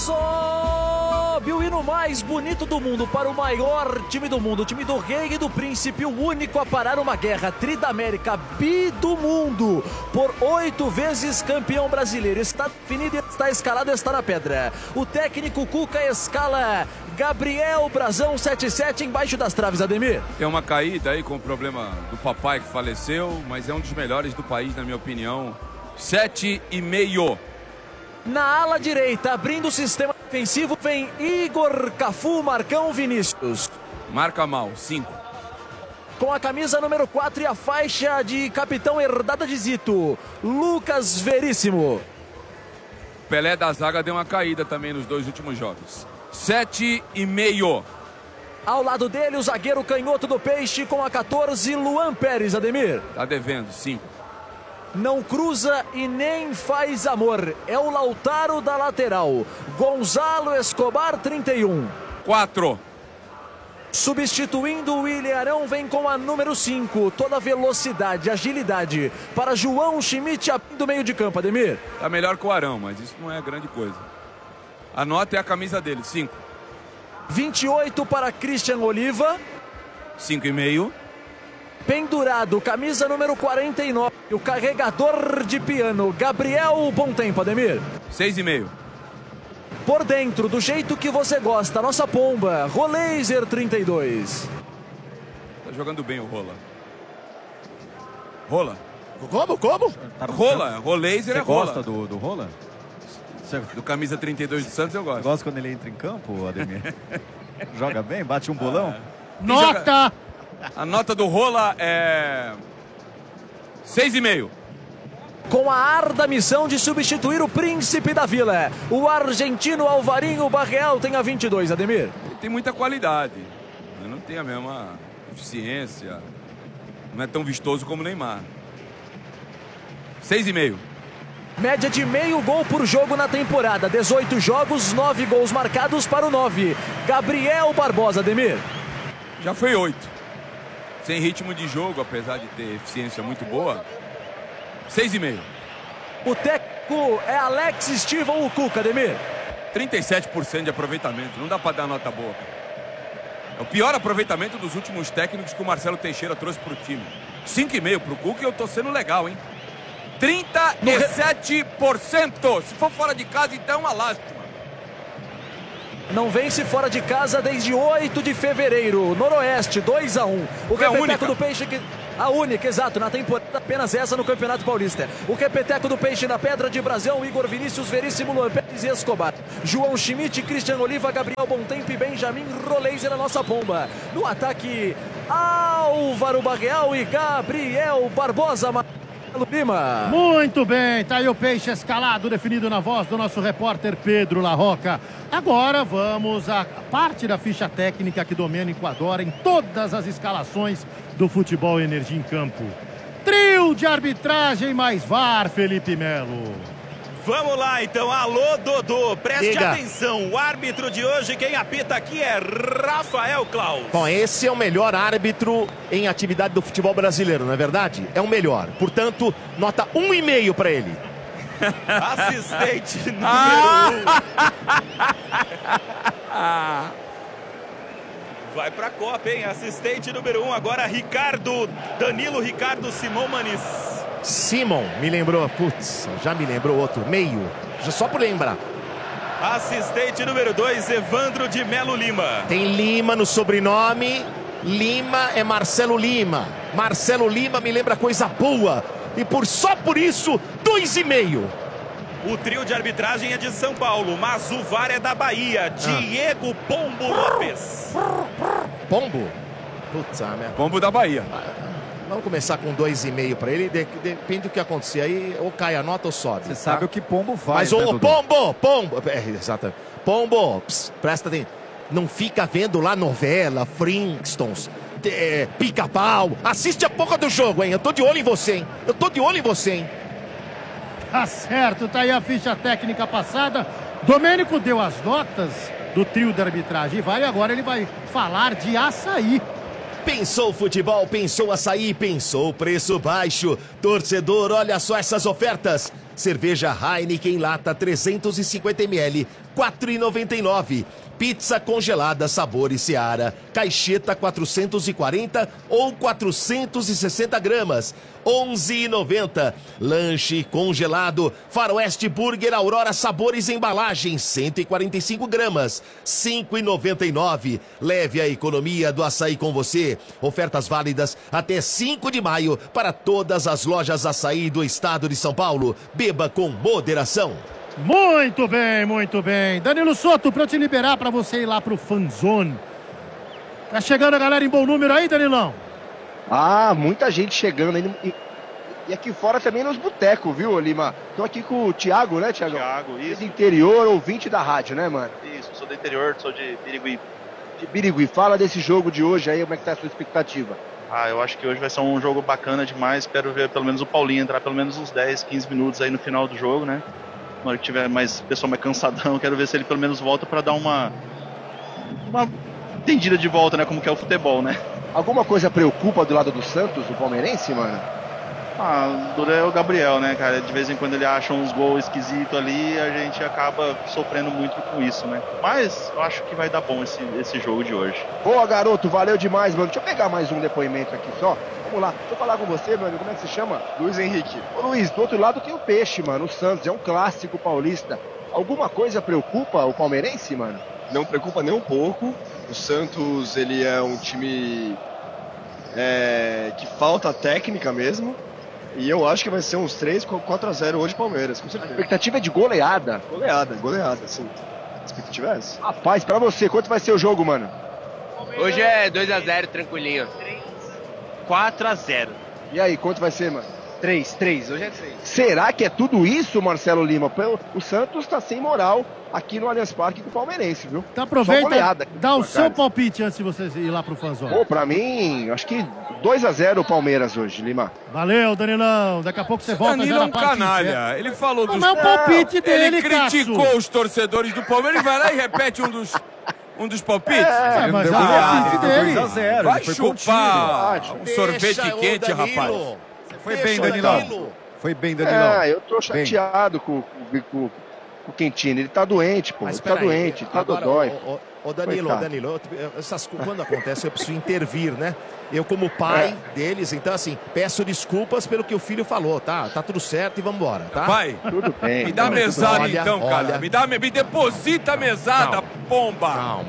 Sobe o hino mais bonito do mundo para o maior time do mundo, o time do Rei e do Príncipe, o único a parar uma guerra, Tri da América, bi do mundo, por 8 vezes campeão brasileiro. Está definido, está escalado, está na pedra. O técnico Cuca escala Gabriel Brazão 77 embaixo das traves, Ademir. Tem uma caída aí com o problema do papai que faleceu, mas é um dos melhores do país, na minha opinião. 7,5. Na ala direita, abrindo o sistema defensivo, vem Igor Cafu, Marcão, Vinícius. Marca mal, 5. Com a camisa número 4 e a faixa de capitão herdada de Zito, Lucas Veríssimo. Pelé da zaga deu uma caída também nos 2 últimos jogos. 7,5. Ao lado dele, o zagueiro canhoto do Peixe com a 14, Luan Pérez, Ademir. Tá devendo, 5. Não cruza e nem faz amor. É o Lautaro da lateral. Gonzalo Escobar, 31. 4. Substituindo o William Arão, vem com a número 5. Toda velocidade, agilidade. Para João Schmidt, do meio de campo, Ademir. Tá melhor que o Arão, mas isso não é grande coisa. A nota é a camisa dele, 5. 28 para Christian Oliva. 5,5. Pendurado, camisa número 49, o carregador de piano, Gabriel Bom Tempo, Ademir. 6,5. Por dentro, do jeito que você gosta, nossa pomba, Roleiser 32. Tá jogando bem o Rola. Rola. Como? Rola, Roleiser é Rola. Você gosta do Rola? Do camisa 32 do Santos eu gosto. Gosta quando ele entra em campo, Ademir? Joga bem, bate um bolão? Nota! A nota do Rola é 6,5. Com a arda missão de substituir o príncipe da vila, o argentino Alvarinho Barreal tem a 22, Ademir. Ele tem muita qualidade, mas não tem a mesma eficiência. Não é tão vistoso como o Neymar. 6,5. Média de meio gol por jogo na temporada. 18 jogos, 9 gols marcados para o 9. Gabriel Barbosa, Ademir. Já foi 8. Sem ritmo de jogo, apesar de ter eficiência muito boa. 6,5. O técnico é Alex Estíval, o Cuca, Ademir. 37% de aproveitamento. Não dá pra dar nota boa. É o pior aproveitamento dos últimos técnicos que o Marcelo Teixeira trouxe pro time. 5,5 pro Cuca e eu tô sendo legal, hein? 37%. Se for fora de casa, então é uma lástima. Não vence fora de casa desde 8 de fevereiro. Noroeste, 2-1. O repeteco do Peixe que... A única, exato, na temporada apenas essa no Campeonato Paulista. O repeteco do Peixe na Pedra de Brasão, Igor Vinícius, Veríssimo, Luan Pérez e Escobar. João Schmidt, Christian Oliva, Gabriel Bom Tempo e Benjamin Roleiser, a nossa bomba. No ataque, Álvaro Barreal e Gabriel Barbosa. Lima. Muito bem, tá aí o Peixe escalado, definido na voz do nosso repórter Pedro Larroca. Agora vamos à parte da ficha técnica que Domênico adora em todas as escalações do Futebol Energia em Campo. Trio de arbitragem mais VAR, Felipe Melo. Vamos lá então, alô Dodô, preste atenção, o árbitro de hoje, quem apita aqui é Rafael Klaus. Bom, esse é o melhor árbitro em atividade do futebol brasileiro, não é verdade? É o melhor, portanto, nota 1,5 para ele. Assistente número 1. Vai pra Copa, hein? Assistente número 1, agora Danilo Ricardo Simão Manis. Simon, me lembrou, putz, já me lembrou outro, meio, só por lembrar. Assistente número 2, Evandro de Melo Lima. Tem Lima no sobrenome, Lima é Marcelo Lima. Marcelo Lima me lembra coisa boa, e só por isso, 2,5. O trio de arbitragem é de São Paulo, mas o VAR é da Bahia, Diego Pombo Lopes. Pombo? Putz, merda. Pombo da Bahia. Vamos começar com 2,5 para ele, depende do que acontecer aí, ou cai a nota ou sobe. Você sabe o que Pombo faz, mas né, o Pombo, exatamente. Pombo, Presta atenção, não fica vendo lá novela, Flintstones, Pica-Pau, assiste a porra do jogo, hein, eu tô de olho em você, hein. Tá certo, tá aí a ficha técnica passada. Domênico deu as notas do trio de arbitragem e agora ele vai falar de açaí. Pensou futebol, pensou açaí, pensou preço baixo. Torcedor, olha só essas ofertas. Cerveja Heineken lata 350 ml, 4,99. Pizza congelada sabor Seara, caixeta 440 ou 460 gramas, 11,90. Lanche congelado, Faroeste Burger Aurora Sabores Embalagens, 145 gramas, 5,99. Leve a economia do açaí com você. Ofertas válidas até 5 de maio para todas as lojas açaí do estado de São Paulo. Beba com moderação. Muito bem, muito bem. Danilo Soto, para eu te liberar para você ir lá pro Fanzone. Tá chegando a galera em bom número aí, Danilão? Ah, muita gente chegando aí. E aqui fora também nos botecos, viu, Lima? Tô aqui com o Thiago, né, Thiago? Thiago, isso. Do interior, ouvinte da rádio, né, mano? Isso, sou do interior, sou de Birigui. De Birigui. Fala desse jogo de hoje aí, como é que tá a sua expectativa? Ah, eu acho que hoje vai ser um jogo bacana demais. Espero ver pelo menos o Paulinho entrar pelo menos uns 10, 15 minutos aí no final do jogo, né? Na hora que tiver mais pessoal mais cansadão, quero ver se ele pelo menos volta pra dar uma entendida de volta, né? Como que é o futebol, né? Alguma coisa preocupa do lado do Santos, do palmeirense, mano? Ah, o duro é o Gabriel, né, cara? De vez em quando ele acha uns gols esquisitos ali, a gente acaba sofrendo muito com isso, né? Mas eu acho que vai dar bom esse jogo de hoje. Boa, garoto, valeu demais, mano. Deixa eu pegar mais um depoimento aqui só. Vamos lá, deixa eu falar com você, mano. Como é que se chama? Luiz Henrique. Ô, Luiz, do outro lado tem o Peixe, mano. O Santos é um clássico paulista. Alguma coisa preocupa o palmeirense, mano? Não preocupa nem um pouco. O Santos, ele é um time que falta técnica mesmo. E eu acho que vai ser uns 3-4-0 hoje Palmeiras, com certeza. A expectativa é de goleada. Goleada, sim. A expectativa é essa. Rapaz, pra você, quanto vai ser o jogo, mano? Hoje é 2-0, tranquilinho. 4-0. E aí, quanto vai ser, mano? 3, hoje é 3. Será que é tudo isso, Marcelo Lima? O Santos tá sem moral aqui no Allianz Parque com o palmeirense, viu? Então aproveita, dá o seu palpite antes de você ir lá pro Fanzone. Pô, pra mim, acho que 2-0 o Palmeiras hoje, Lima. Valeu, Danilão. Daqui a pouco você volta. Danilo é um canalha. Ele falou dos... Não é o palpite dele, Ele criticou os torcedores do Palmeiras e vai lá e repete um dos palpites? Mas é o palpite dele. 2-0. Vai chupar um sorvete quente, rapaz. Foi bem, Danilão. Foi bem, Danilão. Eu tô chateado com o Quintino. Ele tá doente, pô. Ele tá doente, tá dodói. Ô Danilo, quando acontece eu preciso intervir, né? Eu como pai deles, então assim, peço desculpas pelo que o filho falou, tá? Tá tudo certo e vamos embora, tá? Pai, tudo bem. Me dá mesada então, cara. Me deposita a mesada, pomba. Calma.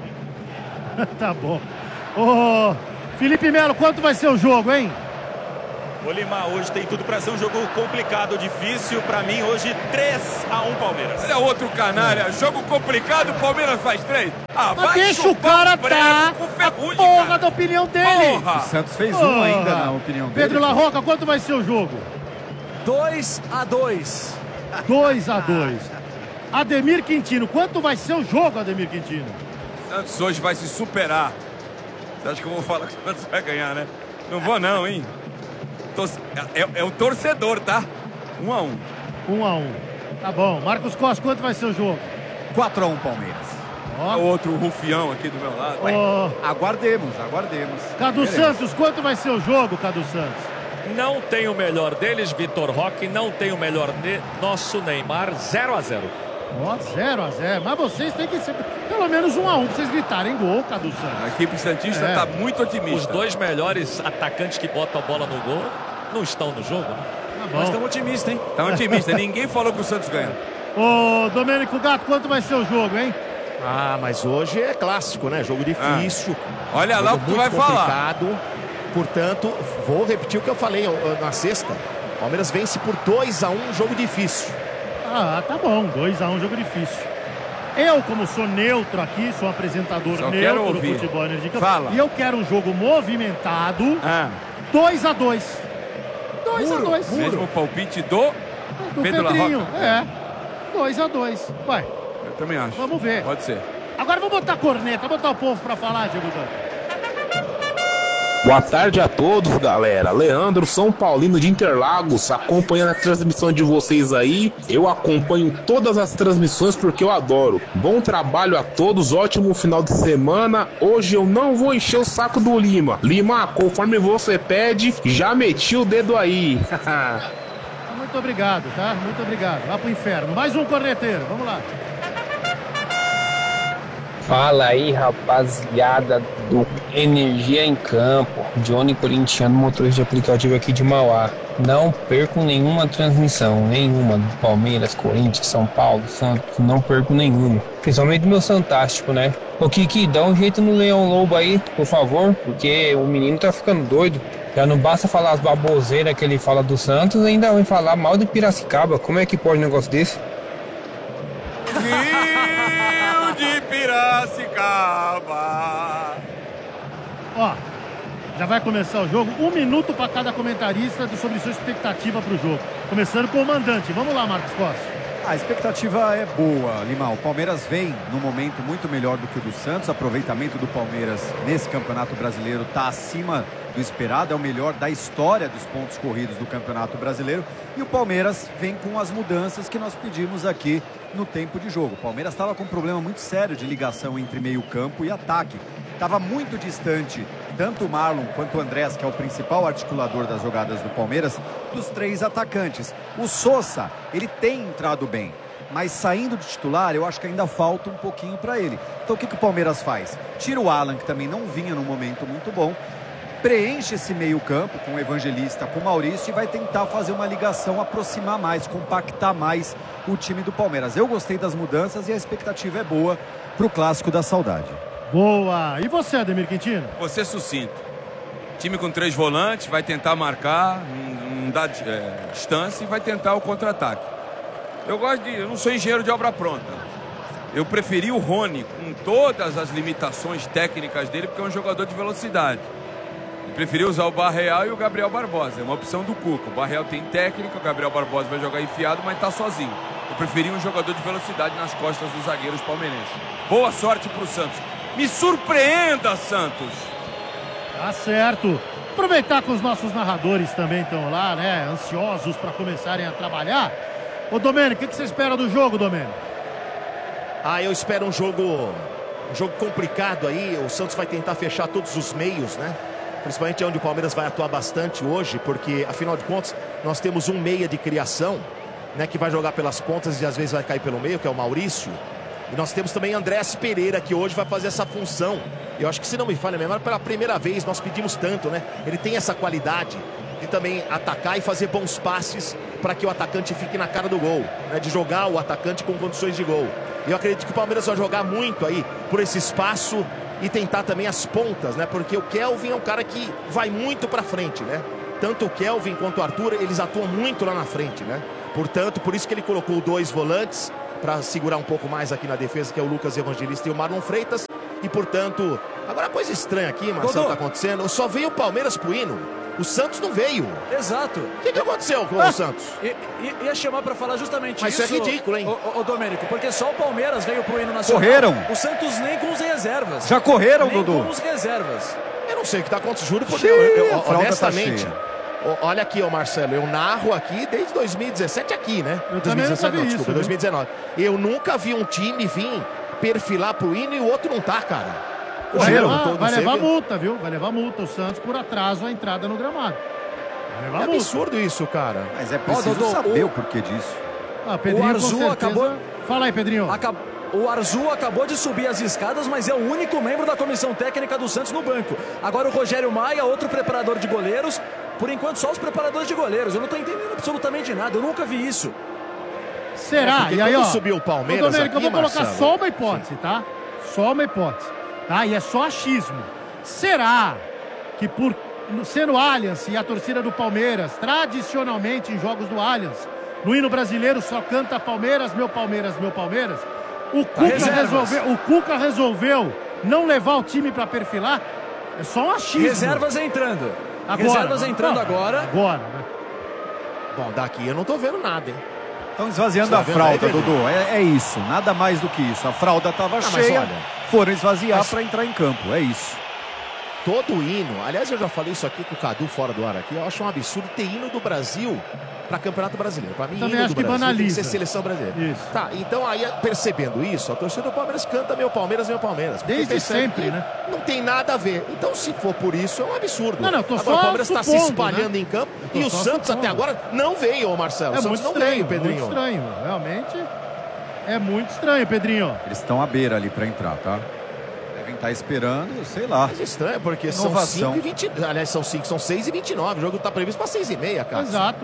Tá bom. Ô, Felipe Melo, quanto vai ser o jogo, hein? Ô Lima, hoje tem tudo pra ser um jogo complicado, difícil. Pra mim, hoje 3-1 Palmeiras. Olha outro canalha. Jogo complicado, o Palmeiras faz 3. Mas deixa o cara a porra da opinião dele. O Santos fez um ainda na opinião dele. Pedro Larroca, quanto vai ser o jogo? 2-2. 2-2. Ademir Quintino, quanto vai ser o jogo, Ademir Quintino? O Santos hoje vai se superar. Você acha que eu vou falar que o Santos vai ganhar, né? Não vou não, hein? É um torcedor, tá? 1-1. 1-1. Tá bom. Marcos Costa, quanto vai ser o jogo? 4-1 Palmeiras. O outro rufião aqui do meu lado. Aguardemos. Cadu Santos, quanto vai ser o jogo, Cadu Santos? Não tem o melhor deles, Vitor Roque. Não tem o melhor nosso Neymar. 0-0. 0-0. Mas vocês têm que ser pelo menos 1-1 pra vocês gritarem gol, Cadu Santos. A equipe santista tá muito otimista. Os dois melhores atacantes que botam a bola no gol não estão no jogo, né? Mas estamos otimistas, hein? Tá otimista. Ninguém falou que o Santos ganha. Ô, Domênico Gato, quanto vai ser o jogo, hein? Mas hoje é clássico, né? Jogo difícil. Olha lá o que tu vai falar. Portanto, vou repetir o que eu falei na sexta. O Palmeiras vence por 2-1, jogo difícil. Tá bom. 2-1, jogo difícil. Eu, como sou neutro aqui, sou um apresentador neutro do Futebol Energia. E eu quero um jogo movimentado. 2-2. 2-2. Mesmo palpite do Pedro Pedrinho. Larroca. 2-2. Vai. Eu também acho. Vamos ver. Pode ser. Agora vamos botar a corneta, botar o povo pra falar, Diego Dantas. Boa tarde a todos, galera. Leandro, São Paulino de Interlagos, acompanhando a transmissão de vocês aí. Eu acompanho todas as transmissões porque eu adoro. Bom trabalho a todos, ótimo final de semana. Hoje eu não vou encher o saco do Lima. Lima, conforme você pede, já meti o dedo aí. Muito obrigado, tá? Muito obrigado. Vá pro inferno. Mais um corneteiro, vamos lá. Fala aí, rapaziada do Energia em Campo, Johnny Corintiano, motorista de aplicativo aqui de Mauá. Não perco nenhuma transmissão, nenhuma do Palmeiras, Corinthians, São Paulo, Santos, não perco nenhuma. Principalmente do meu Santástico, né? Ô Kiki, dá um jeito no Leão Lobo aí, por favor, porque o menino tá ficando doido. Já não basta falar as baboseiras que ele fala do Santos, ainda vai falar mal de Piracicaba. Como é que pode um negócio desse? Rio de Piracicaba. Ó, já vai começar o jogo. 1 minuto para cada comentarista sobre sua expectativa para o jogo. Começando com o mandante. Vamos lá, Marcos Costa. A expectativa é boa, Limão. O Palmeiras vem num momento muito melhor do que o do Santos. O aproveitamento do Palmeiras nesse Campeonato Brasileiro está acima do esperado. É o melhor da história dos pontos corridos do Campeonato Brasileiro. E o Palmeiras vem com as mudanças que nós pedimos aqui no tempo de jogo. O Palmeiras estava com um problema muito sério de ligação entre meio campo e ataque. Estava muito distante, tanto o Marlon quanto o Andrés, que é o principal articulador das jogadas do Palmeiras, dos 3 atacantes. O Sosa, ele tem entrado bem, mas saindo de titular, eu acho que ainda falta um pouquinho para ele. Então o que o Palmeiras faz? Tira o Alan, que também não vinha num momento muito bom, preenche esse meio campo com o Evangelista, com o Maurício, e vai tentar fazer uma ligação, aproximar mais, compactar mais o time do Palmeiras. Eu gostei das mudanças e a expectativa é boa para o Clássico da Saudade. Boa! E você, Ademir Quintino? Você sucinto. Time com 3 volantes, vai tentar marcar, não dá distância e vai tentar o contra-ataque. Eu não sou engenheiro de obra pronta. Eu preferi o Rony, com todas as limitações técnicas dele, porque é um jogador de velocidade. Eu preferi usar o Barreal e o Gabriel Barbosa. É uma opção do Cuca. O Barreal tem técnica, o Gabriel Barbosa vai jogar enfiado, mas está sozinho. Eu preferi um jogador de velocidade nas costas dos zagueiros palmeirenses. Boa sorte para o Santos. Me surpreenda, Santos! Tá certo. Aproveitar que os nossos narradores também estão lá, né? Ansiosos para começarem a trabalhar. Ô, Domênico, o que você espera do jogo, Domênico? Eu espero um jogo complicado aí. O Santos vai tentar fechar todos os meios, né? Principalmente onde o Palmeiras vai atuar bastante hoje, porque, afinal de contas, nós temos um meia de criação, né? Que vai jogar pelas pontas e às vezes vai cair pelo meio, que é o Maurício. E nós temos também Andrés Pereira, que hoje vai fazer essa função. Eu acho que, se não me falha a memória, pela primeira vez nós pedimos tanto, né? Ele tem essa qualidade de também atacar e fazer bons passes para que o atacante fique na cara do gol, né? De jogar o atacante com condições de gol. Eu acredito que o Palmeiras vai jogar muito aí por esse espaço e tentar também as pontas, né? Porque o Kelvin é um cara que vai muito para frente, né? Tanto o Kelvin quanto o Arthur, eles atuam muito lá na frente, né? Portanto, por isso que ele colocou 2 volantes para segurar um pouco mais aqui na defesa, que é o Lucas Evangelista e o Marlon Freitas. E, portanto, agora coisa estranha aqui, Marcelo, tá acontecendo. Só veio o Palmeiras pro hino. O Santos não veio. Exato. O que aconteceu com o Santos? Ia chamar para falar justamente Mas isso. Mas isso é ridículo, hein? Ô, Domênico, porque só o Palmeiras veio pro hino nacional. Correram. O Santos nem com os reservas. Já correram, nem Dudu. Com os reservas. Eu não sei o que tá acontecendo. Juro por Deus. Honestamente. Tá, olha aqui, ó, Marcelo, eu narro aqui desde 2017 aqui, né? Eu 2017 não, desculpa, isso, 2019. Eu nunca vi um time vir perfilar pro hino e o outro não tá, cara. Vai levar multa, viu? Vai levar multa o Santos por atraso à entrada no gramado. Vai levar multa. Absurdo isso, cara. Mas é preciso saber o porquê disso. Pedrinho, o Arzu com certeza... acabou... Fala aí, Pedrinho. O Arzu acabou de subir as escadas, mas é o único membro da comissão técnica do Santos no banco. Agora o Rogério Maia, outro preparador de goleiros. Por enquanto, só os preparadores de goleiros. Eu não estou entendendo absolutamente nada. Eu nunca vi isso. Será? E aí, ó, subiu o Palmeiras Domênico, aqui, eu vou colocar Marcelo? só uma hipótese, tá? Só uma hipótese. Tá? E é só achismo. Será que por sendo o Allianz e a torcida do Palmeiras, tradicionalmente em jogos do Allianz, no hino brasileiro só canta Palmeiras, meu Palmeiras, meu Palmeiras, o Cuca resolveu não levar o time para perfilar? É só um achismo. Reservas entrando. Reservas entrando agora. Agora, né? Bom, daqui eu não tô vendo nada, hein? Estão esvaziando a fralda, Dudu. É isso, nada mais do que isso. A fralda estava cheia, foram esvaziar para entrar em campo, é isso. Todo hino, aliás, eu já falei isso aqui com o Cadu fora do ar aqui, eu acho um absurdo ter hino do Brasil para Campeonato Brasileiro. Para mim, também hino acho do que Brasil banaliza. tem que ser seleção brasileira. Isso. Tá, então aí, percebendo isso, a torcida do Palmeiras canta meu Palmeiras, meu Palmeiras. Desde sempre, né? Não tem nada a ver. Então, se for por isso, é um absurdo. Não, tô agora, só o Palmeiras está se espalhando, né, em campo e o Santos supondo. Até agora não veio, Marcelo. É o Santos muito não estranho, veio, Pedrinho. muito estranho, realmente. É muito estranho, Pedrinho. Eles estão à beira ali para entrar, tá? Devem estar esperando, sei lá. Mas é estranho, porque Inovação. são 5 e 20. Aliás, são 6h29. O jogo tá previsto para 6h30, cara. Exato.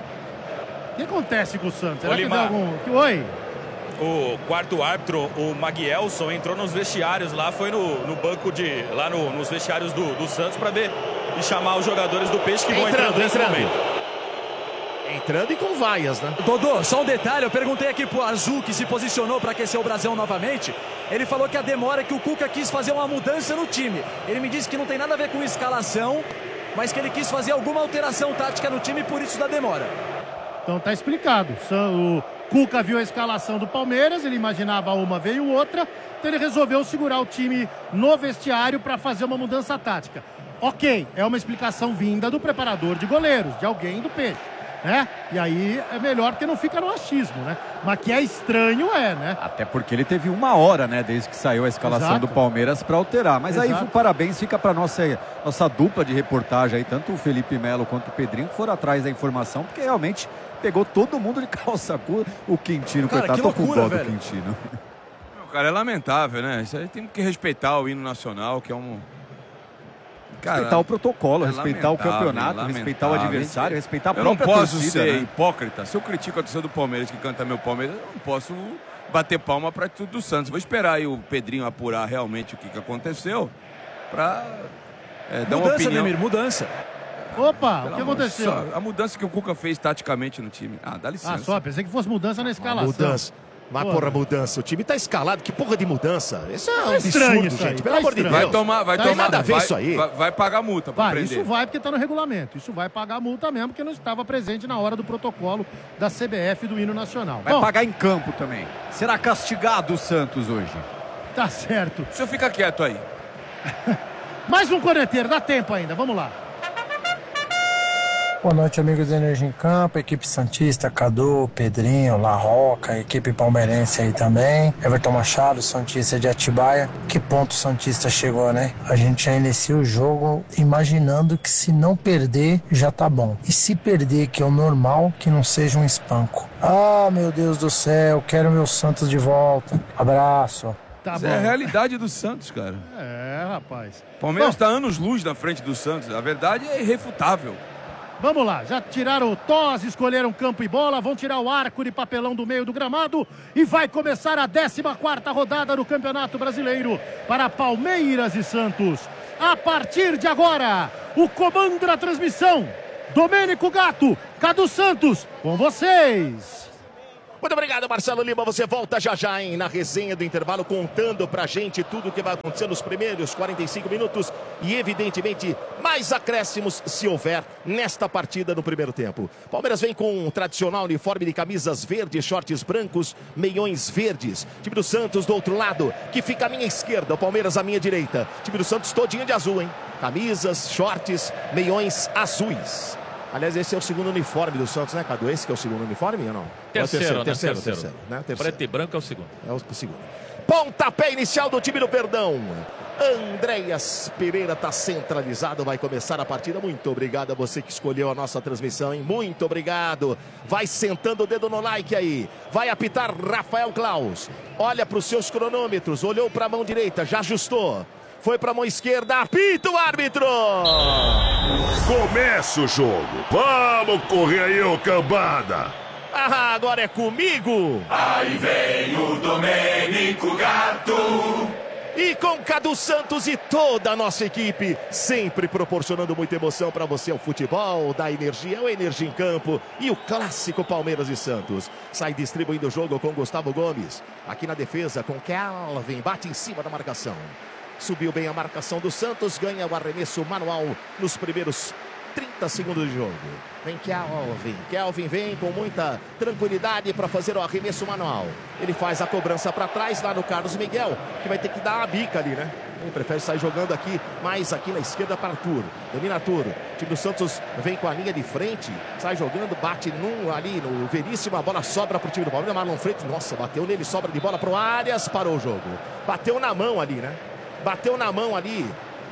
O que acontece com o Santos? Será que deu Limar. Oi? O quarto árbitro, o Maguielson, entrou nos vestiários lá, foi no banco lá nos vestiários do Santos para ver e chamar os jogadores do Peixe que vão entrando nesse momento. Entrando e com vaias, né? Dodô, só um detalhe, eu perguntei aqui pro Azul, que se posicionou para aquecer o Brasão novamente. Ele falou que a demora é que o Cuca quis fazer uma mudança no time. Ele me disse que não tem nada a ver com escalação, mas que ele quis fazer alguma alteração tática no time e por isso da demora. Então tá explicado. O Cuca viu a escalação do Palmeiras, ele imaginava uma, veio outra, então ele resolveu segurar o time no vestiário para fazer uma mudança tática. Ok, é uma explicação vinda do preparador de goleiros, de alguém do Peixe, né? E aí é melhor porque não fica no achismo, né? Mas que é estranho, né? Até porque ele teve 1 hora, né, desde que saiu a escalação Exato. do Palmeiras para alterar. Mas aí Exato. o parabéns fica para nossa dupla de reportagem aí, tanto o Felipe Melo quanto o Pedrinho, que foram atrás da informação, porque realmente pegou todo mundo de calça curta. O Quintino, Cara, coitado, que tô com loucura, dó do velho. Quintino. Cara, é lamentável, né? Isso aí tem que respeitar o hino nacional, que é um... Cara, Respeitar o protocolo, é respeitar o lamentável, campeonato, respeitar o lamentável. adversário, respeitar a Eu não própria posso torcida, ser né? hipócrita. Se eu critico a torcida do Palmeiras, que canta meu Palmeiras, eu não posso bater palma para tudo do Santos. Vou esperar aí o Pedrinho apurar realmente o que aconteceu para dar uma opinião. Demir, mudança. Opa, Pelo o que amor, aconteceu? só a mudança que o Cuca fez taticamente no time. Ah, dá licença. Ah, só, pensei que fosse mudança na escalação. Mudança. Mas, porra, mudança. O time tá escalado. Que porra de mudança? Isso é um estranho absurdo, isso aí, gente. Pelo tá amor de estranho. Deus. Vai Tem tomar nada a ver vai, isso aí. Vai pagar multa para Vai, prender. isso vai porque tá no regulamento. Isso vai pagar multa mesmo, porque não estava presente na hora do protocolo da CBF do hino nacional. Vai Bom, pagar em campo também. Será castigado o Santos hoje? tá certo. O senhor fica quieto aí. Mais um corneteiro, dá tempo ainda, vamos lá. Boa noite, amigos do Energia em Campo, equipe Santista, Cadu, Pedrinho, La Roca, equipe palmeirense aí também, Everton Machado, Santista de Atibaia. Que ponto o Santista chegou, né? A gente já inicia o jogo imaginando que se não perder, já tá bom. E se perder, que é o normal, que não seja um espanco. Ah, meu Deus do céu, quero meu Santos de volta. Abraço. Tá Mas bom. é a realidade do Santos, cara. É, rapaz. O Palmeiras Bom, está anos-luz na frente do Santos. A verdade é irrefutável. vamos lá, já tiraram o TOS, escolheram campo e bola, vão tirar o arco de papelão do meio do gramado e vai começar a 14ª rodada do Campeonato Brasileiro para Palmeiras e Santos. A partir de agora, o comando da transmissão, Domênico Gato, Cadu Santos, com vocês. Muito obrigado, Marcelo Lima. Você volta já, hein, na resenha do intervalo, contando pra gente tudo o que vai acontecer nos primeiros 45 minutos e, evidentemente, mais acréscimos, se houver, nesta partida no primeiro tempo. Palmeiras vem com um tradicional uniforme de camisas verdes, shorts brancos, meiões verdes. Time do Santos do outro lado, que fica à minha esquerda, o Palmeiras à minha direita. Time do Santos todinho de azul, hein? Camisas, shorts, meiões azuis. Aliás, esse é o segundo uniforme do Santos, né, Cadu? Esse que é o segundo uniforme ou não? Terceiro, Né? Terceiro, né? Terceiro. Preto e branco é o segundo. É o segundo. Pontapé inicial do time do Perdão. Andréas Pereira está centralizado, vai começar a partida. Muito obrigado a você que escolheu a nossa transmissão, hein? Muito obrigado. Vai sentando o dedo no like aí. Vai apitar Rafael Claus. Olha para os seus cronômetros, olhou para a mão direita, já ajustou. Foi para a mão esquerda, apita o árbitro! Começa o jogo. Vamos correr aí, ô cambada. Ah, agora é comigo! Aí vem o Domênico Gato. E com Cadu Santos e toda a nossa equipe, sempre proporcionando muita emoção para você, o futebol, da energia, o Energia em Campo e o clássico Palmeiras e Santos. Sai distribuindo o jogo com Gustavo Gomes, aqui na defesa com Kelvin, bate em cima da marcação. Subiu bem a marcação do Santos, ganha o arremesso manual nos primeiros 30 segundos de jogo. Vem Kelvin. Kelvin vem com muita tranquilidade para fazer o arremesso manual. Ele faz a cobrança para trás lá no Carlos Miguel, que vai ter que dar uma bica ali, né? Ele prefere sair jogando aqui, mais aqui na esquerda para Arthur. Domina Arthur. O time do Santos vem com a linha de frente, sai jogando, bate ali no Veríssimo, a bola sobra para o time do Palmeiras. Marlon Freitas, nossa, bateu nele, sobra de bola para o Arias, parou o jogo. Bateu na mão ali, né? Bateu na mão ali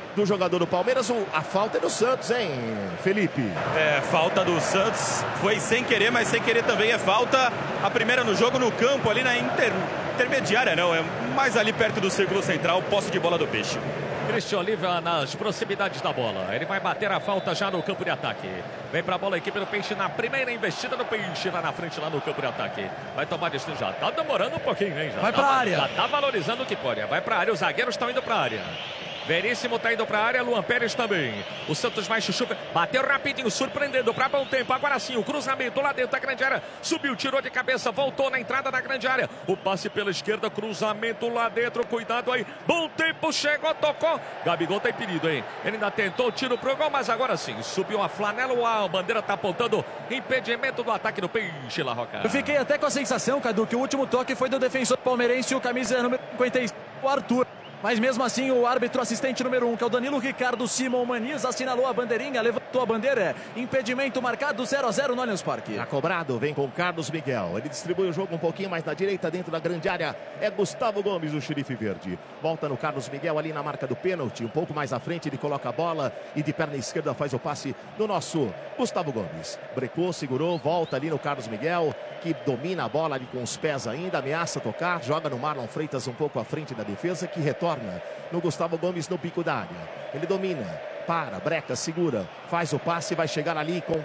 do jogador do Palmeiras. A falta é do Santos, hein, Felipe? Falta do Santos. Foi sem querer, mas sem querer também é falta. A primeira no jogo, no campo, ali na intermediária, não. É mais ali perto do círculo central, posse de bola do Peixe. Christian Oliva nas proximidades da bola. Ele vai bater a falta já no campo de ataque. Vem pra bola a equipe do Peixe na primeira investida do Peixe lá na frente, lá no campo de ataque. Vai tomar destino já. Tá demorando um pouquinho, hein? Vai pra área. Já tá valorizando o que pode. Vai pra área. Os zagueiros estão indo pra área. Veríssimo tá indo pra área, Luan Pérez também. O Santos vai chuchu, bateu rapidinho, surpreendendo pra bom tempo. Agora sim, o cruzamento lá dentro da grande área. Subiu, tirou de cabeça, voltou na entrada da grande área. O passe pela esquerda, cruzamento lá dentro. Cuidado aí, bom tempo, chegou, tocou. Gabigol tá impedido, hein? Ele ainda tentou, tiro pro gol, mas agora sim, subiu a flanela, a bandeira tá apontando impedimento do ataque do Peixe, La Roca. Eu fiquei até com a sensação, Cadu, que o último toque foi do defensor palmeirense, o camisa número 55, o Arthur. Mas mesmo assim, o árbitro assistente número 1, que é o Danilo Ricardo Simon Maniz, assinalou a bandeirinha, levantou a bandeira. Impedimento marcado 0-0 no Allianz Parque. Tá cobrado, vem com o Carlos Miguel. Ele distribui o jogo um pouquinho mais na direita, dentro da grande área. É Gustavo Gomes, o xerife verde. Volta no Carlos Miguel ali na marca do pênalti. Um pouco mais à frente, ele coloca a bola e de perna esquerda faz o passe do nosso Gustavo Gomes. Brecou, segurou, volta ali no Carlos Miguel, que domina a bola ali com os pés ainda, ameaça tocar, joga no Marlon Freitas um pouco à frente da defesa, que retorna no Gustavo Gomes no pico da área. Ele domina, para, breca, segura, faz o passe, vai chegar ali com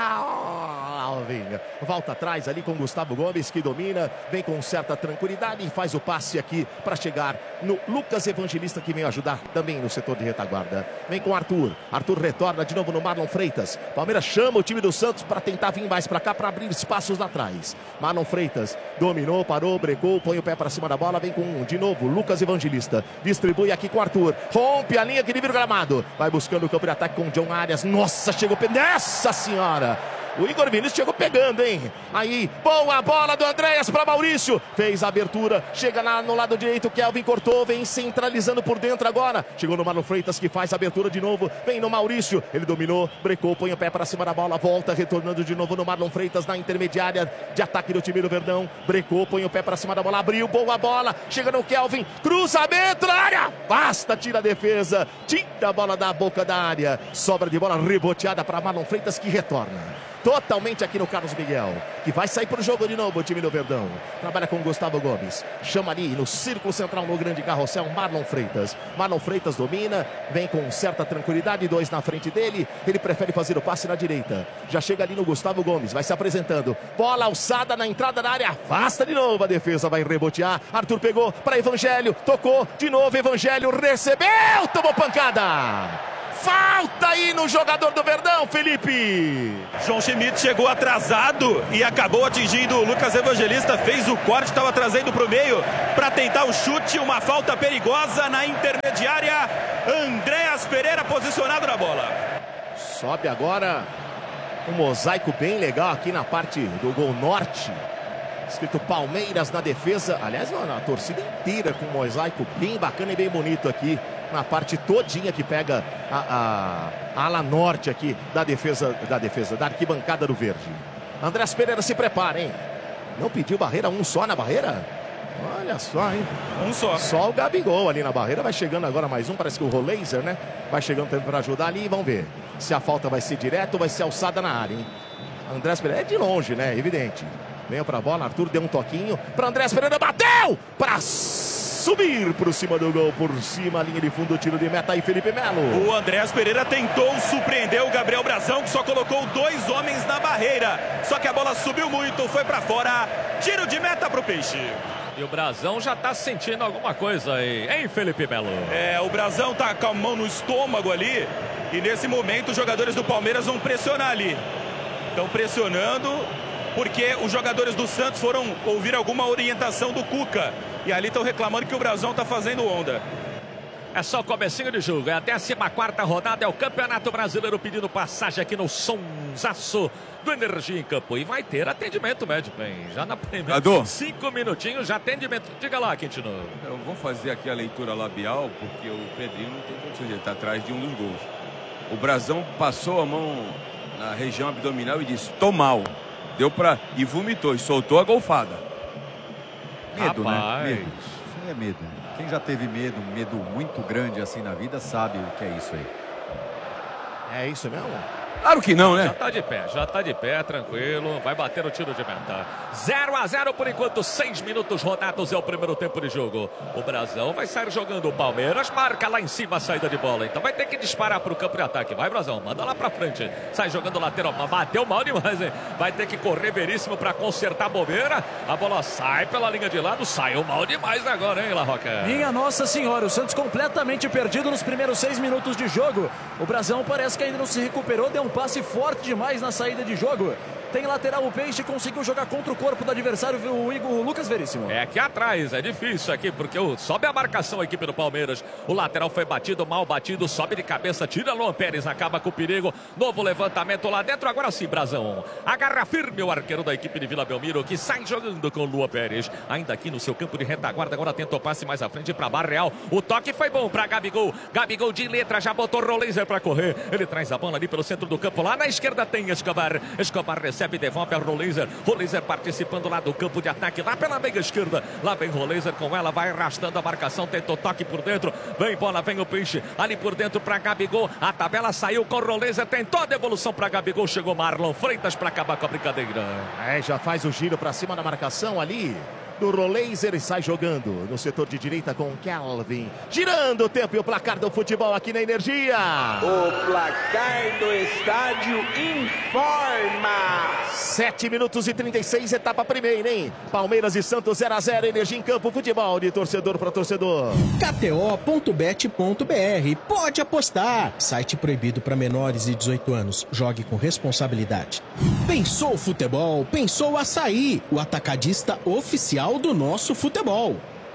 Kelvin. Volta atrás ali com Gustavo Gomes, que domina, vem com certa tranquilidade e faz o passe aqui para chegar no Lucas Evangelista, que vem ajudar também no setor de retaguarda. Vem com Arthur. Arthur retorna de novo no Marlon Freitas. Palmeiras chama o time do Santos para tentar vir mais para cá, para abrir espaços lá atrás. Marlon Freitas dominou, parou, brecou, põe o pé para cima da bola, vem com de novo Lucas Evangelista. Distribui aqui com Arthur. Rompe a linha que livra o gramado. Vai buscando o campo de ataque com o John Arias. Nossa, chegou. Nossa senhora! O Igor Vinícius chegou pegando, hein? Aí, boa bola do Andréas para Maurício. Fez a abertura, chega lá no lado direito, Kelvin cortou, vem centralizando por dentro agora. Chegou no Marlon Freitas, que faz a abertura de novo. Vem no Maurício, ele dominou, brecou, põe o pé para cima da bola, volta, retornando de novo no Marlon Freitas, na intermediária de ataque do time do Verdão. Brecou, põe o pé para cima da bola, abriu, boa bola. Chega no Kelvin, cruzamento na área. Basta, tira a defesa, tira a bola da boca da área. Sobra de bola reboteada para Marlon Freitas, que retorna totalmente aqui no Carlos Miguel, que vai sair para o jogo de novo o time do Verdão. Trabalha com o Gustavo Gomes, chama ali no círculo central, no grande carrossel, Marlon Freitas. Marlon Freitas domina, vem com certa tranquilidade, 2 na frente dele. Ele prefere fazer o passe na direita. Já chega ali no Gustavo Gomes, vai se apresentando. Bola alçada na entrada da área, afasta de novo a defesa, vai rebotear. Arthur pegou para Evangelho, tocou de novo, Evangelho recebeu, tomou pancada. Falta aí no jogador do Verdão, Felipe. João Schmidt chegou atrasado e acabou atingindo o Lucas Evangelista. Fez o corte, estava trazendo para o meio para tentar o chute. Uma falta perigosa na intermediária. Andréas Pereira posicionado na bola. Sobe agora um mosaico bem legal aqui na parte do gol norte. Escrito Palmeiras na defesa. Aliás, a torcida inteira com um mosaico bem bacana e bem bonito aqui. Na parte todinha que pega a ala norte aqui da defesa, da arquibancada do verde. Andréas Pereira se prepara, hein? Não pediu barreira, um só na barreira? Olha só, hein? Um só. Só o Gabigol ali na barreira. Vai chegando agora mais um, parece que o Roleiser, né? Vai chegando também para ajudar ali. Vamos ver se a falta vai ser direta ou vai ser alçada na área, hein? Andréas Pereira é de longe, né? Evidente. Vem para a bola, Arthur deu um toquinho para Andréas Pereira, bateu! Para subir por cima do gol, por cima, a linha de fundo, tiro de meta aí, Felipe Melo. O Andréas Pereira tentou surpreender o Gabriel Brazão, que só colocou 2 homens na barreira. Só que a bola subiu muito, foi para fora. Tiro de meta para o Peixe. E o Brazão já tá sentindo alguma coisa aí, hein, Felipe Melo? O Brazão tá com a mão no estômago ali. E nesse momento os jogadores do Palmeiras vão pressionar ali. Estão pressionando porque os jogadores do Santos foram ouvir alguma orientação do Cuca. E ali estão reclamando que o Brazão está fazendo onda. É só o comecinho de jogo, é a 14ª rodada, é o Campeonato Brasileiro pedindo passagem aqui no sonsaço do Energia em Campo. E vai ter atendimento médico, hein? Já na primeira 5 minutinhos, já atendimento. Diga lá, Quintino. Eu vou fazer aqui a leitura labial, porque o Pedrinho não tem condições, ele está atrás de um dos gols. O Brazão passou a mão na região abdominal e disse, tô mal. Deu pra... e vomitou, e soltou a golfada. Medo, rapaz, né? Medo. é medo. Quem já teve medo, um medo muito grande assim na vida, sabe o que é isso aí. É isso mesmo? Claro que não, né? Já tá de pé, tranquilo. Vai bater o tiro de meta. 0-0 por enquanto, 6 minutos rodados é o primeiro tempo de jogo. O Brasão vai sair jogando. O Palmeiras marca lá em cima a saída de bola. Então vai ter que disparar pro campo de ataque. Vai, Brasão, manda lá pra frente. Sai jogando lateral. Bateu mal demais, hein? Vai ter que correr Veríssimo pra consertar a bobeira. A bola sai pela linha de lado. Saiu mal demais agora, hein, La Roca? Minha Nossa Senhora, o Santos completamente perdido nos primeiros 6 minutos de jogo. O Brasão parece que ainda não se recuperou. Deu um passe forte demais na saída de jogo. Tem lateral o Peixe, conseguiu jogar contra o corpo do adversário, o Lucas Veríssimo. É aqui atrás, é difícil aqui, porque sobe a marcação a equipe do Palmeiras. O lateral foi batido, mal batido, sobe de cabeça, tira Luan Pérez, acaba com o perigo. Novo levantamento lá dentro, agora sim, Brasão. Agarra firme o arqueiro da equipe de Vila Belmiro, que sai jogando com o Luan Pérez. Ainda aqui no seu campo de retaguarda, agora tentou passe mais à frente para Barreal. O toque foi bom para Gabigol. Gabigol de letra, já botou Roleiser para correr. Ele traz a bola ali pelo centro do campo, lá na esquerda tem Escobar. Escobar recebe, devolve a Roleiser. Roleiser participando lá do campo de ataque, lá pela meia esquerda. Lá vem Roleiser com ela, vai arrastando a marcação, tentou toque por dentro. Vem bola, vem o Peixe. Ali por dentro para Gabigol. A tabela saiu com Roleiser, tentou a devolução para Gabigol. Chegou Marlon Freitas para acabar com a brincadeira. Já faz o giro para cima da marcação ali do Roleiser e sai jogando no setor de direita com Kelvin. Girando o tempo e o placar do futebol aqui na Energia. O placar do estádio informa. 7 minutos e 36, etapa primeira, hein? Palmeiras e Santos 0-0, Energia em campo, futebol de torcedor para torcedor. KTO.bet.br, pode apostar. Site proibido para menores de 18 anos. Jogue com responsabilidade. Pensou futebol? Pensou Açaí, o atacadista oficial do nosso futebol.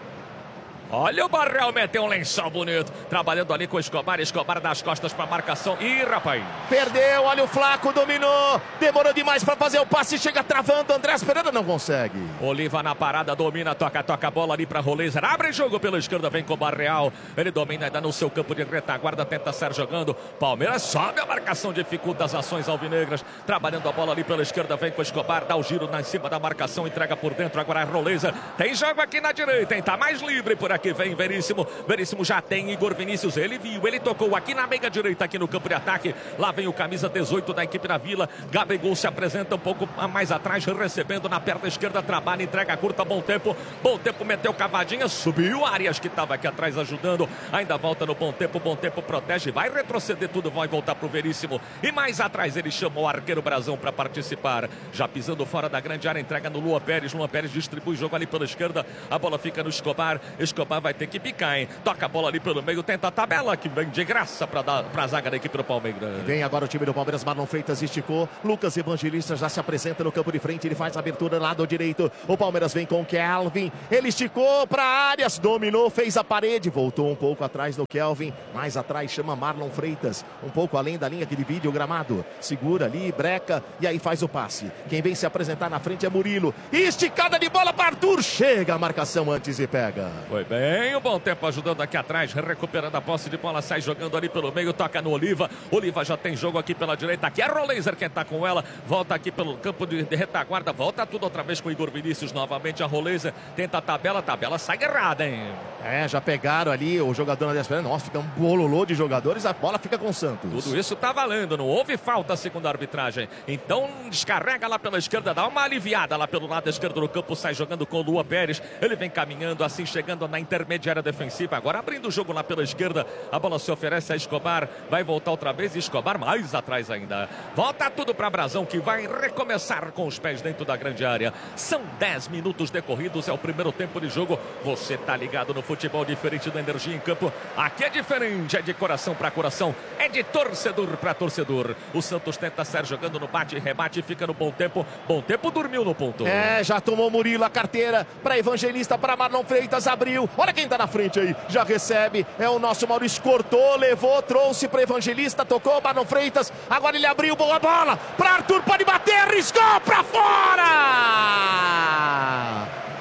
Olha o Barreal, meteu um lençol bonito. Trabalhando ali com o Escobar. Escobar das costas para marcação. Ih, rapaz. Perdeu, olha o Flaco, dominou. Demorou demais para fazer o passe. Chega travando. Andrés Pereira não consegue. Oliva na parada, domina, toca a bola ali para Roleiser. Abre jogo pela esquerda, vem com o Barreal. Ele domina ainda no seu campo de retaguarda. Tenta sair jogando. Palmeiras sobe a marcação, dificulta as ações alvinegras. Trabalhando a bola ali pela esquerda, vem com o Escobar. Dá o giro em cima da marcação, entrega por dentro. Agora é Roleiser. Tem jogo aqui na direita, hein? Tá mais livre por aqui. Vem Veríssimo. Veríssimo já tem Igor Vinícius. Ele viu, ele tocou aqui na meia direita, aqui no campo de ataque. Lá vem o camisa 18 da equipe da Vila. Gabigol se apresenta um pouco mais atrás, recebendo na perna esquerda. Trabalha, entrega curta, bom tempo. Bom tempo, meteu cavadinha. Subiu Arias, que estava aqui atrás ajudando. Ainda volta no bom tempo protege. Vai retroceder tudo, vai voltar pro Veríssimo. E mais atrás ele chamou o arqueiro Brasão para participar. Já pisando fora da grande área, entrega no Luan Pérez. Luan Pérez distribui o jogo ali pela esquerda. A bola fica no Escobar. Escobar vai ter que picar, hein? Toca a bola ali pelo meio, tenta a tabela que vem de graça para dar para a zaga da equipe do Palmeiras. Vem agora o time do Palmeiras, Marlon Freitas esticou. Lucas Evangelista já se apresenta no campo de frente, ele faz a abertura lado direito. O Palmeiras vem com o Kelvin. Ele esticou para Arias, dominou, fez a parede, voltou um pouco atrás do Kelvin. Mais atrás chama Marlon Freitas, um pouco além da linha que divide o gramado. Segura ali, breca e aí faz o passe. Quem vem se apresentar na frente é Murilo. Esticada de bola para Arthur. Chega a marcação antes e pega. Foi bem, o bom tempo ajudando aqui atrás, recuperando a posse de bola, sai jogando ali pelo meio, toca no Oliva. Oliva já tem jogo aqui pela direita, aqui é Roleiser quem tá com ela, volta aqui pelo campo de retaguarda, volta tudo outra vez com o Igor Vinícius, novamente a Roleiser, tenta a tabela sai errada, hein? Já pegaram ali o jogador na esperança, nossa, fica um bololô de jogadores, a bola fica com o Santos. Tudo isso tá valendo, não houve falta segundo a arbitragem, então descarrega lá pela esquerda, dá uma aliviada lá pelo lado esquerdo do campo, sai jogando com o Luan Pérez, ele vem caminhando assim, chegando na intermediária defensiva, agora abrindo o jogo lá pela esquerda, a bola se oferece a Escobar, vai voltar outra vez, Escobar mais atrás ainda, volta tudo para Brasão que vai recomeçar com os pés dentro da grande área, são 10 minutos decorridos, é o primeiro tempo de jogo, você tá ligado no futebol diferente da Energia em campo, aqui é diferente, é de coração para coração, é de torcedor para torcedor, o Santos tenta sair jogando no bate e rebate, fica no bom tempo dormiu no ponto. Já tomou Murilo a carteira, para Evangelista, para Marlon Freitas, abriu, olha quem tá na frente aí, já recebe, é o nosso Maurício, cortou, levou, trouxe para Evangelista, tocou, Marlon Freitas, agora ele abriu, boa bola, para Arthur, pode bater, arriscou para fora!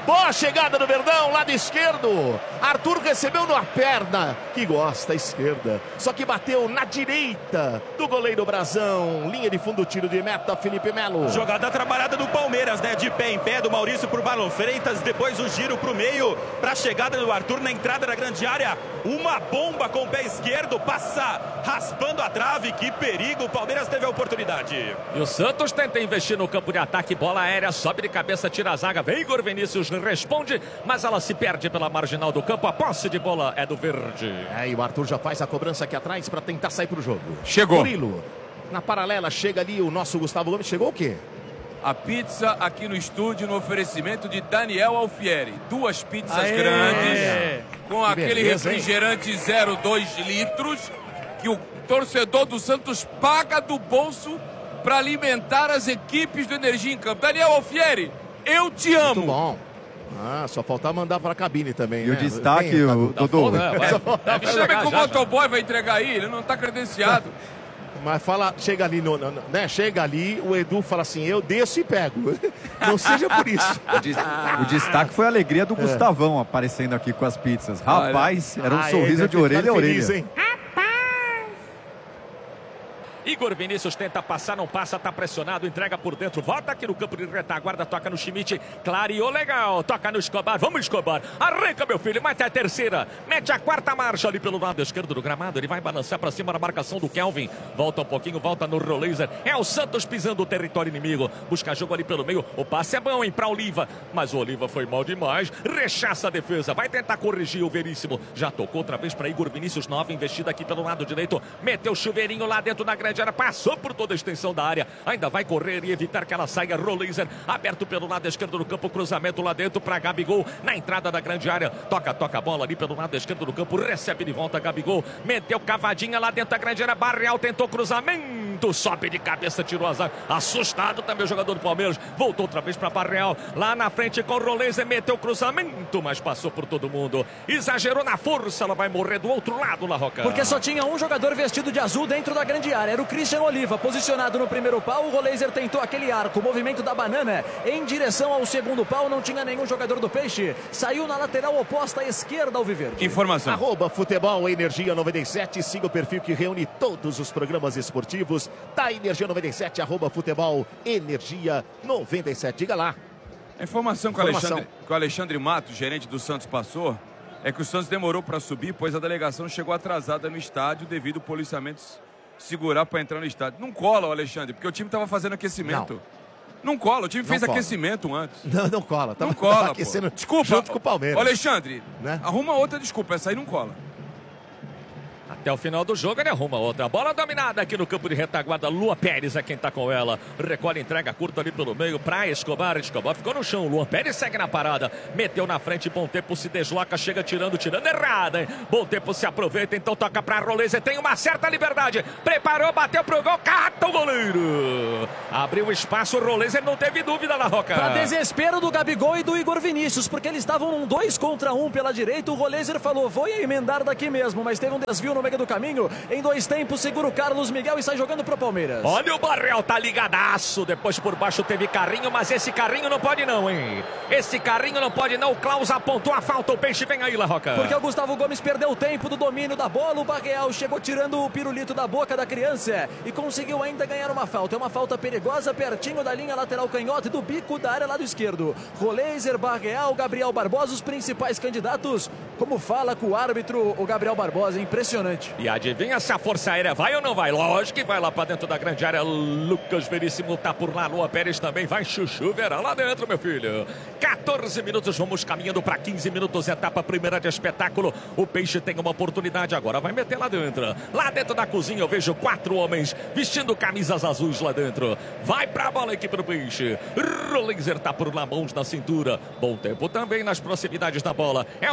Boa chegada do Verdão, lado esquerdo. Arthur recebeu na perna, que gosta, esquerda. Só que bateu na direita do goleiro Brazão. Linha de fundo, tiro de meta, Felipe Melo. Jogada trabalhada do Palmeiras, né? De pé em pé do Maurício pro Marlon Freitas. Depois o giro pro meio, pra chegada do Arthur na entrada da grande área. Uma bomba com o pé esquerdo, passa raspando a trave. Que perigo, o Palmeiras teve a oportunidade. E o Santos tenta investir no campo de ataque, bola aérea, sobe de cabeça, tira a zaga, vem Igor Vinícius, responde, mas ela se perde pela marginal do campo, a posse de bola é do verde. E o Arthur já faz a cobrança aqui atrás para tentar sair pro jogo. Chegou. Murilo, na paralela, chega ali o nosso Gustavo Gomes, chegou o quê? A pizza aqui no estúdio no oferecimento de Daniel Alfieri. 2 pizzas grandes, com que aquele beleza, refrigerante 0,2 litros, que o torcedor do Santos paga do bolso para alimentar as equipes do Energia em Campo. Daniel Alfieri, eu te amo. Muito bom. Só faltava mandar para a cabine também, E né? o destaque, o Dodô. Sabe que o motoboy vai entregar aí? Ele não está credenciado. Mas fala, chega ali, né? Chega ali, o Edu fala assim, eu desço e pego. Não seja por isso. O destaque foi a alegria do Gustavão aparecendo aqui com as pizzas. Rapaz, era um sorriso de orelha a feliz, orelha. hein? Igor Vinícius tenta passar, não passa, tá pressionado, entrega por dentro, volta aqui no campo de retaguarda, toca no Schmidt, clareou legal, toca no Escobar, vamos Escobar, arranca meu filho, mete a terceira, mete a quarta marcha ali pelo lado esquerdo do gramado, ele vai balançar pra cima da marcação do Kelvin, volta um pouquinho, volta no Roleiser, é o Santos pisando o território inimigo, busca jogo ali pelo meio, o passe é bom, hein, pra Oliva, mas o Oliva foi mal demais, rechaça a defesa, vai tentar corrigir o Veríssimo, já tocou outra vez pra Igor Vinícius, nova investida aqui pelo lado direito, meteu o chuveirinho lá dentro da grande área, passou por toda a extensão da área, ainda vai correr e evitar que ela saia. Roleiser aberto pelo lado esquerdo do campo, cruzamento lá dentro para Gabigol, na entrada da grande área, toca a bola ali pelo lado esquerdo do campo, recebe de volta Gabigol, meteu cavadinha lá dentro da grande área, Barreal tentou cruzamento, sobe de cabeça, tirou a zaga, assustado também o jogador do Palmeiras, voltou outra vez para Barreal, lá na frente com o Roleiser, meteu cruzamento, mas passou por todo mundo, exagerou na força, ela vai morrer do outro lado, La Roca. Porque só tinha um jogador vestido de azul dentro da grande área, era o Christian Oliva, posicionado no primeiro pau, o Roleiser tentou aquele arco, o movimento da banana em direção ao segundo pau, não tinha nenhum jogador do Peixe, saiu na lateral oposta à esquerda ao Viverde. Informação. @Futebol Energia 97, siga o perfil que reúne todos os programas esportivos da Energia 97, @Futebol Energia 97, diga lá. A informação que o Alexandre Matos, gerente do Santos, passou é que o Santos demorou para subir, pois a delegação chegou atrasada no estádio devido ao policiamento segurar para entrar no estádio. Não cola, Alexandre, porque o time estava fazendo aquecimento. Não cola, o time fez aquecimento antes. Não cola. Não cola, tava aquecendo. Desculpa. Junto com o Palmeiras. Alexandre, né? Arruma outra desculpa, essa aí não cola. Até o final do jogo ele arruma outra. Bola dominada aqui no campo de retaguarda. Luan Pérez é quem tá com ela. Recolhe, entrega curta ali pelo meio pra Escobar. Escobar ficou no chão. Luan Pérez segue na parada. Meteu na frente. Bom tempo se desloca. Chega tirando errada, hein? Bom tempo se aproveita. Então toca pra Roleiser. Tem uma certa liberdade. Preparou, bateu pro gol. Cata o goleiro. Abriu espaço. O Roleiser não teve dúvida na Roca. Pra desespero do Gabigol e do Igor Vinícius, porque eles estavam num 2 contra 1 pela direita. O Roleiser falou: vou emendar daqui mesmo, mas teve um desvio no meio do caminho. Em 2 tempos, segura o Carlos Miguel e sai jogando pro Palmeiras. Olha o Barreal, tá ligadaço. Depois por baixo teve carrinho, mas esse carrinho não pode não, hein? Esse carrinho não pode não. O Klaus apontou a falta. O Peixe vem aí, La Roca. Porque o Gustavo Gomes perdeu o tempo do domínio da bola. O Barreal chegou tirando o pirulito da boca da criança e conseguiu ainda ganhar uma falta. É uma falta perigosa, pertinho da linha lateral canhota e do bico da área lado esquerdo. Roleiser, Barreal, Gabriel Barbosa, os principais candidatos. Como fala com o árbitro, o Gabriel Barbosa, impressionante. E adivinha se a Força Aérea vai ou não vai? Lógico que vai lá pra dentro da grande área. Lucas Veríssimo tá por lá. Luan Pérez também vai. Chuchu Verá lá dentro, meu filho. 14 minutos, vamos caminhando para 15 minutos. Etapa primeira de espetáculo. O Peixe tem uma oportunidade agora. Vai meter lá dentro. Lá dentro da cozinha eu vejo 4 homens vestindo camisas azuis lá dentro. Vai pra bola a equipe do Peixe. Roleiser tá por lá, mãos na cintura. Bom tempo também nas proximidades da bola. É o Peixe chegando.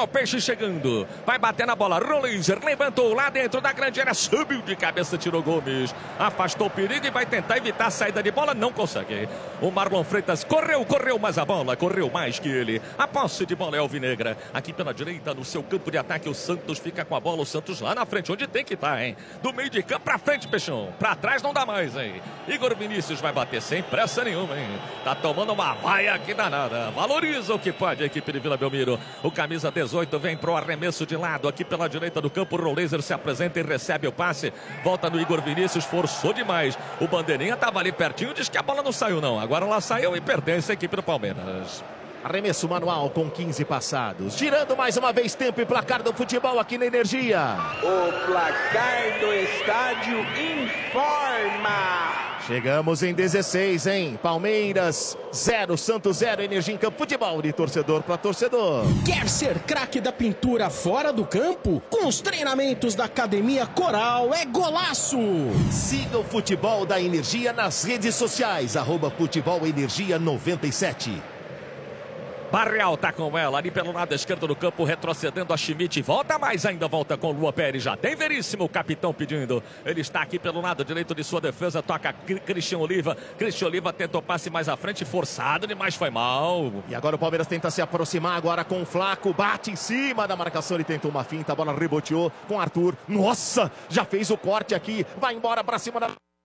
chegando. Vai bater na bola. Roleiser levantou lá dentro da grande área. Subiu de cabeça, tirou Gomes. Afastou o perigo e vai tentar evitar a saída de bola. Não consegue. O Marlon Freitas correu mais a bola. Correu mais que ele. A posse de bola é alvinegra. Aqui pela direita, no seu campo de ataque, o Santos fica com a bola. O Santos lá na frente, onde tem que estar, hein? Do meio de campo pra frente, Peixão. Pra trás não dá mais, hein? Igor Vinícius vai bater sem pressa nenhuma, hein? Tá tomando uma vaia aqui danada. Valoriza o que pode a equipe de Vila Belmiro. O camisa 18 vem pro arremesso de lado. Aqui pela direita do campo, o Roleiser se apresenta e recebe o passe. Volta no Igor Vinícius, forçou demais. O Bandeirinha tava ali pertinho, diz que a bola não saiu não. Agora ela saiu e pertence à equipe do Palmeiras. Arremesso manual com 15 passados. Girando mais uma vez tempo e placar do futebol aqui na Energia. O placar do estádio informa. Chegamos em 16, hein? Palmeiras 0, Santos 0, Energia em campo. Futebol de torcedor para torcedor. Quer ser craque da pintura fora do campo? Com os treinamentos da Academia Coral é golaço! Siga o futebol da Energia nas redes sociais. @Futebol Energia 97. Barreal tá com ela, ali pelo lado esquerdo do campo, retrocedendo a Schmidt. Volta mais ainda, volta com o Luan Pérez. Já tem Veríssimo, o capitão pedindo. Ele está aqui pelo lado direito de sua defesa, toca Christian Oliva. Christian Oliva tentou passe mais à frente, forçado demais, foi mal. E agora o Palmeiras tenta se aproximar agora com o Flaco. Bate em cima da marcação, ele tentou uma finta, a bola reboteou com Arthur. Nossa, já fez o corte aqui, vai embora pra cima da...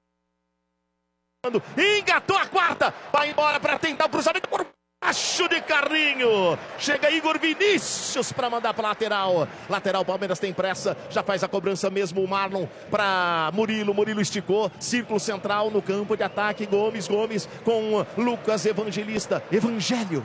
Engatou a quarta, vai embora pra tentar o cruzamento por... Acho de carrinho. Chega Igor Vinícius para mandar para lateral. Lateral, Palmeiras tem pressa. Já faz a cobrança mesmo o Marlon para Murilo. Murilo esticou. Círculo central no campo de ataque. Gomes com Lucas Evangelista. Evangelho.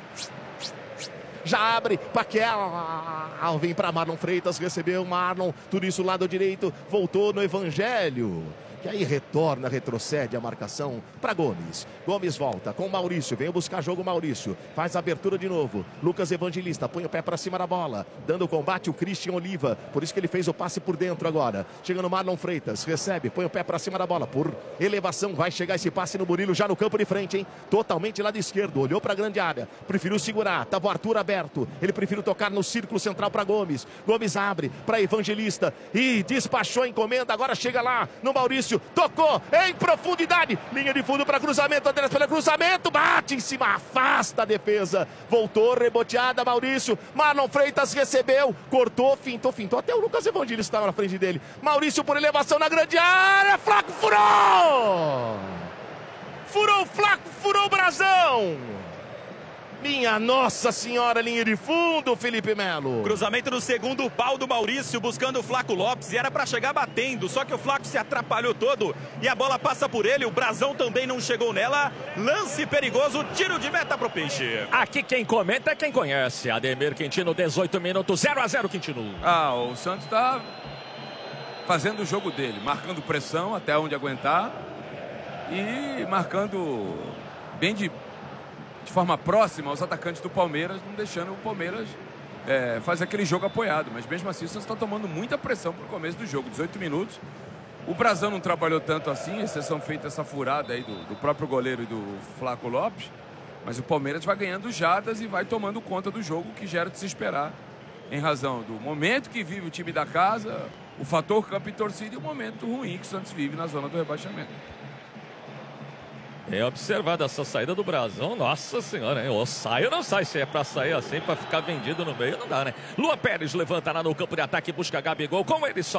Já abre Paquel. Vem para Marlon Freitas. Recebeu Marlon. Tudo isso lado direito. Voltou no Evangelho. Que aí retorna, retrocede a marcação para Gomes. Gomes volta com Maurício, vem buscar jogo Maurício. Faz a abertura de novo. Lucas Evangelista põe o pé para cima da bola. Dando combate o Christian Oliva. Por isso que ele fez o passe por dentro agora. Chega no Marlon Freitas, recebe, põe o pé para cima da bola. Por elevação vai chegar esse passe no Murilo já no campo de frente, hein? Totalmente lado esquerdo, olhou para a grande área. Preferiu segurar, tava o Arthur aberto. Ele preferiu tocar no círculo central para Gomes. Gomes abre para Evangelista e despachou a encomenda. Agora chega lá no Maurício. Tocou em profundidade. Linha de fundo para cruzamento. Andrés pelo cruzamento. Bate em cima. Afasta a defesa. Voltou. Reboteada. Maurício. Marlon Freitas recebeu. Cortou. Fintou. Até o Lucas Evangelista estava na frente dele. Maurício por elevação na grande área. Flaco furou. Furou o Flaco. Furou o Brasão. Minha Nossa Senhora, linha de fundo, Felipe Melo. Cruzamento no segundo pau do Maurício, buscando o Flaco Lopes, e era para chegar batendo, só que o Flaco se atrapalhou todo e a bola passa por ele, o Brasão também não chegou nela. Lance perigoso, tiro de meta pro Peixe. Aqui quem comenta é quem conhece. Ademir Quintino, 18 minutos, 0-0 Quintino. O Santos tá fazendo o jogo dele, marcando pressão até onde aguentar e marcando bem de forma próxima aos atacantes do Palmeiras, não deixando o Palmeiras fazer aquele jogo apoiado. Mas mesmo assim, o Santos está tomando muita pressão para o começo do jogo. 18 minutos. O Brasão não trabalhou tanto assim, exceção feita essa furada aí do próprio goleiro e do Flaco Lopes. Mas o Palmeiras vai ganhando jardas e vai tomando conta do jogo, que gera de se esperar. Em razão do momento que vive o time da casa, o fator campo e torcida e o momento ruim que o Santos vive na zona do rebaixamento. É observada essa saída do Brasão, nossa senhora, hein? Ou sai ou não sai, se é pra sair assim, pra ficar vendido no meio, não dá, né? Luan Pérez levanta lá no campo de ataque, busca Gabigol, com ele só.